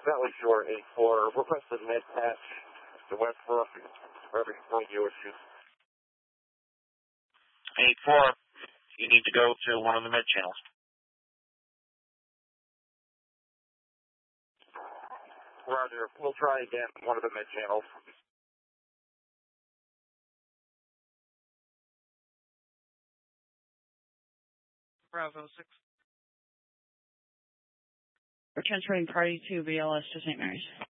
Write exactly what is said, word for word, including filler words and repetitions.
Valley Shore eight four, requested mid patch to West Brook, Irving Point U S U. eight four, you need to go to one of the mid channels. Roger, we'll try again, one of the mid channels. Bravo six. We're transferring party to B L S to Saint Mary's.